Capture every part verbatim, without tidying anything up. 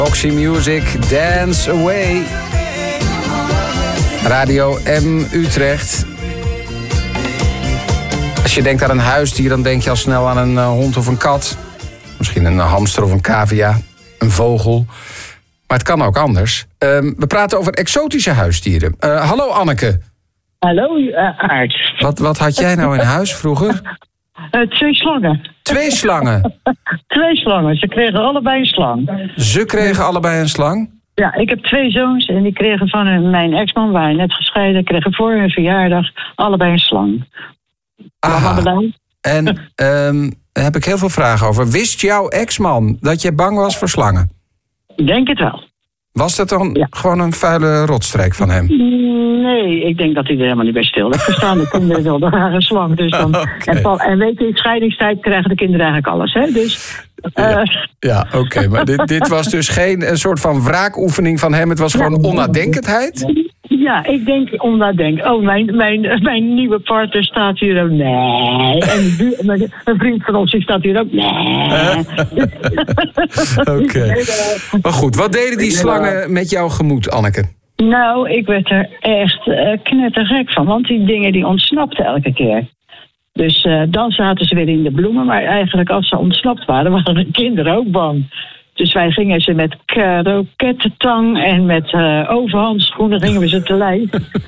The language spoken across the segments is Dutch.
Roxy Music, Dance Away. Radio M Utrecht. Als je denkt aan een huisdier, dan denk je al snel aan een uh, hond of een kat. Misschien een hamster of een cavia, een vogel. Maar het kan ook anders. Uh, we praten over exotische huisdieren. Uh, hallo Anneke. Hallo uh, Aart. Wat, wat had jij nou in huis vroeger? Uh, twee slangen. Twee slangen? Twee slangen. Ze kregen allebei een slang. Ze kregen allebei een slang? Ja, ik heb twee zoons en die kregen van hun, mijn ex-man, waren net gescheiden, kregen voor hun verjaardag allebei een slang. Aha. En um, daar heb ik heel veel vragen over. Wist jouw ex-man dat je bang was voor slangen? Ik denk het wel. Was dat dan ja. gewoon een vuile rotstreek van hem? Nee, ik denk dat hij er helemaal niet bij stil heeft gestaan. De kinderen wilden graag een slang. Dus dan, okay. en, en weet je, in scheidingstijd krijgen de kinderen eigenlijk alles. Hè? Dus, uh, ja, ja oké. Okay. Maar dit, dit was dus geen een soort van wraakoefening van hem. Het was gewoon ja, onnadenkendheid? Ja, ik denk onnadenken. Oh, mijn, mijn, mijn nieuwe partner staat hier ook. Nee. En mijn, een vriend van ons die staat hier ook. Nee. Oké. Okay. Maar goed, wat deden die slangen met jouw gemoed, Anneke? Nou, ik werd er echt uh, knettergek van. Want die dingen die ontsnapten elke keer. Dus uh, dan zaten ze weer in de bloemen. Maar eigenlijk als ze ontsnapt waren, waren de kinderen ook bang. Dus wij gingen ze met krokettentang en met uh, overhandschoenen gingen we ze te lijf.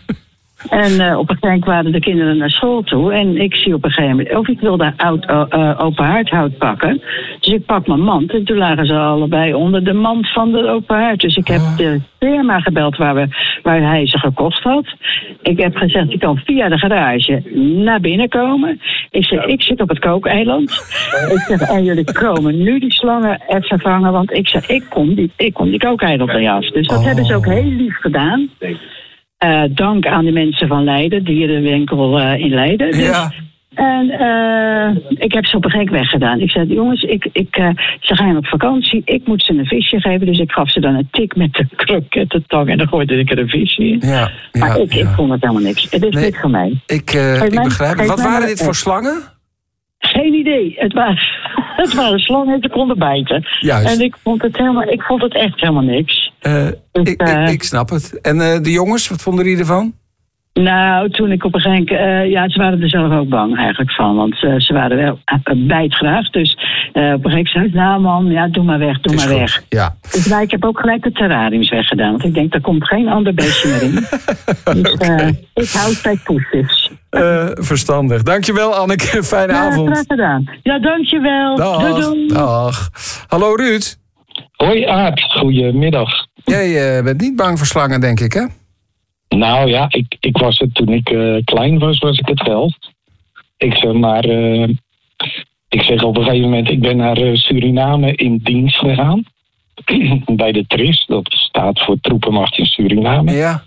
En uh, op een gegeven moment waren de kinderen naar school toe. En ik zie op een gegeven moment, of ik wilde oud, uh, open haardhout pakken. Dus ik pak mijn mand en toen lagen ze allebei onder de mand van de open haard. Dus ik heb de firma gebeld waar, we, waar hij ze gekocht had. Ik heb gezegd, je kan via de garage naar binnen komen. Ik zeg, ik zit op het kookeiland. Ik zeg, en jullie komen nu die slangen even vangen. Want ik zeg, ik kom die, ik kom die kookeiland niet af. Dus dat oh. hebben ze ook heel lief gedaan. Uh, dank aan de mensen van Leiden, dierenwinkel uh, in Leiden. Dus, ja. En uh, ik heb ze op een gek weggedaan. Ik zei, jongens, ik, ik, uh, ze gaan op vakantie. Ik moet ze een visje geven. Dus ik gaf ze dan een tik met de krokettentang. En dan gooide ik er een visje in. Ja, ja, maar ik, ja. ik vond het helemaal niks. Het is nee, niks van mij. Ik, uh, ik mij, begrijp het. Wat waren dit voor slangen? Geen idee. Het waren, het waren slangen en ze konden bijten. Juist. En ik vond het, helemaal, ik vond het echt helemaal niks. Uh, dus, ik, uh, ik, ik snap het. En uh, de jongens, wat vonden die ervan? Nou, toen ik op een gegeven moment... Uh, ja, ze waren er zelf ook bang eigenlijk van. Want uh, ze waren wel uh, bijtgraag. Dus uh, op een gegeven moment zei ik... Nou man, ja, doe maar weg, doe maar goed. weg. Ja. Dus nou, ik heb ook gelijk de terrariums weggedaan. Want ik denk, daar komt geen ander beestje meer in. Dus okay. uh, ik hou bij poesjes. Uh, verstandig. Dankjewel, Anneke. Fijne ja, avond. Graag gedaan. Ja, dankjewel. Dag. Doei, doei. Dag. Hallo Ruud. Hoi Aart, goedemiddag. Jij uh, bent niet bang voor slangen, denk ik, hè? Nou ja, ik, ik was het toen ik uh, klein was, was ik het wel. Ik zeg maar, uh, ik zeg op een gegeven moment, ik ben naar uh, Suriname in dienst gegaan. Bij de T R I S, dat staat voor Troepenmacht in Suriname. Ja.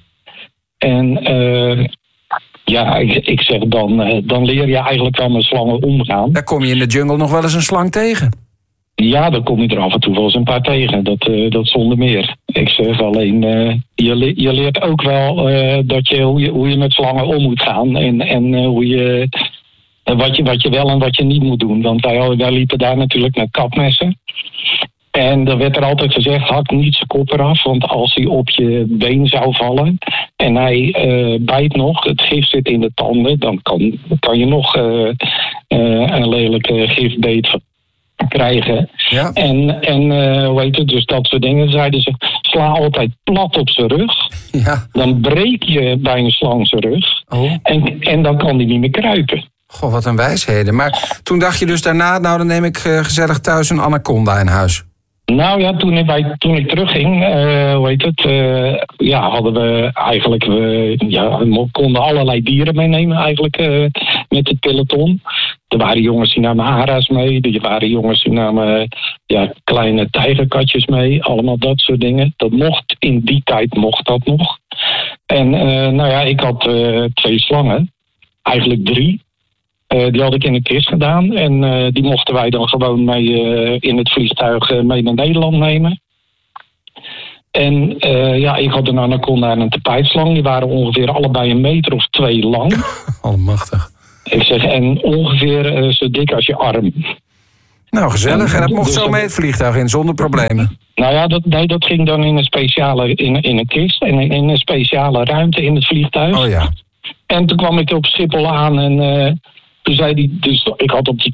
En uh, ja, ik, ik zeg dan, uh, dan leer je eigenlijk wel met slangen omgaan. Daar kom je in de jungle nog wel eens een slang tegen. Ja, dan kom je er af en toe wel eens een paar tegen. Dat, uh, dat zonder meer. Ik zeg alleen, uh, je, le- je leert ook wel uh, dat je, hoe, je, hoe je met slangen om moet gaan. En, en uh, hoe je, uh, wat, je, wat je wel en wat je niet moet doen. Want wij, wij liepen daar natuurlijk met kapmessen. En dan werd er altijd gezegd, hak niet zijn kop eraf. Want als hij op je been zou vallen en hij uh, bijt nog, het gif zit in de tanden, dan kan, kan je nog uh, uh, een lelijke gifbeet krijgen. Ja. En, en uh, hoe heet het, dus dat soort dingen. Zeiden ze, sla altijd plat op zijn rug. Ja. Dan breek je bij een slang zijn rug. Oh. En, en dan kan die niet meer kruipen. Goh, wat een wijsheden. Maar toen dacht je dus daarna, nou dan neem ik uh, gezellig thuis een anaconda in huis. Nou ja, toen ik, bij, toen ik terugging, uh, hoe heet het, uh, ja, hadden we eigenlijk, we, ja, we konden allerlei dieren meenemen eigenlijk uh, met het peloton. Er waren jongens die namen hara's mee, er waren jongens die namen ja, kleine tijgerkatjes mee, allemaal dat soort dingen. Dat mocht, in die tijd mocht dat nog. En uh, nou ja, ik had uh, twee slangen, eigenlijk drie. Uh, die had ik in een kist gedaan en uh, die mochten wij dan gewoon mee uh, in het vliegtuig uh, mee naar Nederland nemen. En uh, ja, ik had een anaconda en een tapijtslang. Die waren ongeveer allebei een meter of twee lang. Allemachtig. Ik zeg, en ongeveer uh, zo dik als je arm. Nou, gezellig. En dat mocht zo mee het vliegtuig in, zonder problemen. Nou ja, dat, nee, dat ging dan in een speciale, in, in een kist en in, in een speciale ruimte in het vliegtuig. Oh ja. En toen kwam ik op Schiphol aan en uh, toen zei die, dus ik had op die